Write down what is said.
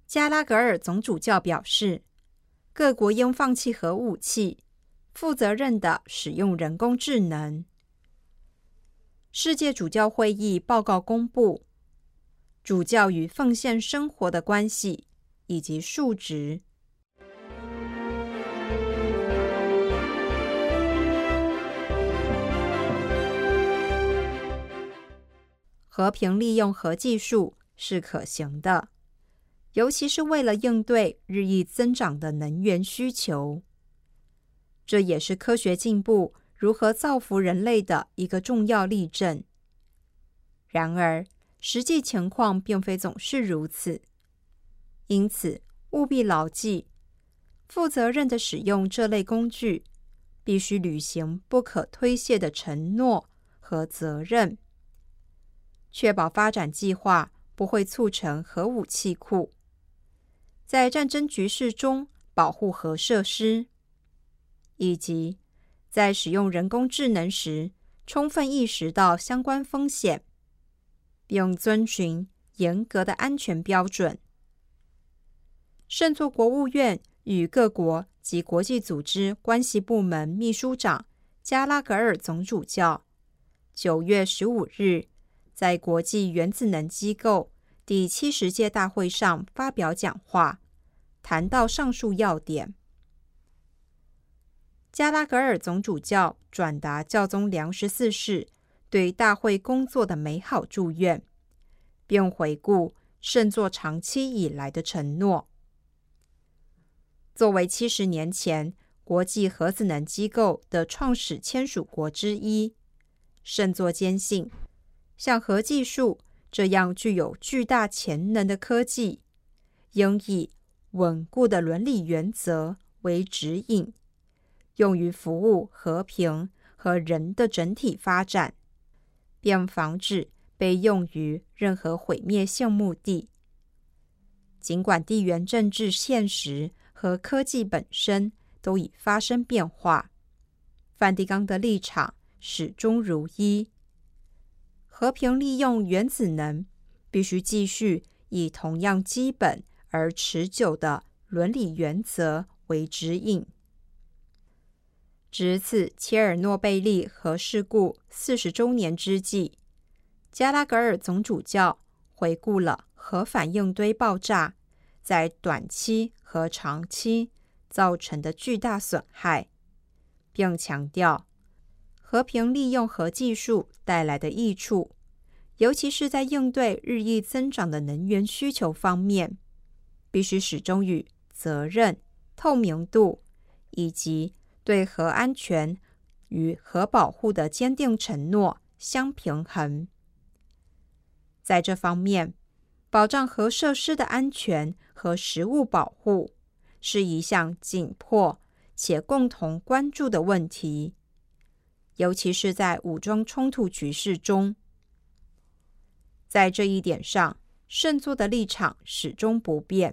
加拉格尔总主教表示，各国应放弃核武器，负责任地使用人工智能。世界主教会议报告公布，主教与奉献生活的关系以及数值。和平利用核技术是可行的，尤其是为了应对日益增长的能源需求。这也是科学进步如何造福人类的一个重要例证。然而，实际情况并非总是如此，因此务必牢记，负责任地使用这类工具，必须履行不可推卸的承诺和责任，确保发展计划不会促成核武器库，在战争局势中保护核设施，以及在使用人工智能时充分意识到相关风险，并遵循严格的安全标准。圣座国务院与各国及国际组织关系部门秘书长加拉格尔总主教9月15日在国际原子能机构第70届大会上发表讲话，谈到上述要点。加拉格尔总主教转达教宗良14世对大会工作的美好祝愿，并回顾圣座长期以来的承诺。作为70年前国际核子能机构的创始签署国之一，圣座坚信，像核技术这样具有巨大潜能的科技，应以稳固的伦理原则为指引，用于服务和平和人的整体发展，并防止被用于任何毁灭性目的。尽管地缘政治现实和科技本身都已发生变化，梵蒂冈的立场始终如一。和平利用原子能必须继续以同样基本而持久的伦理原则为指引。值此切尔诺贝利核事故40周年之际，加拉格尔总主教回顾了核反应堆爆炸在短期和长期造成的巨大损害，并强调和平利用核技术带来的益处，尤其是在应对日益增长的能源需求方面，必须始终与责任、透明度以及对核安全与核保护的坚定承诺相平衡。在这方面，保障核设施的安全和食物保护是一项紧迫且共同关注的问题，尤其是在武装冲突局势中。在这一点上，圣座的立场始终不变。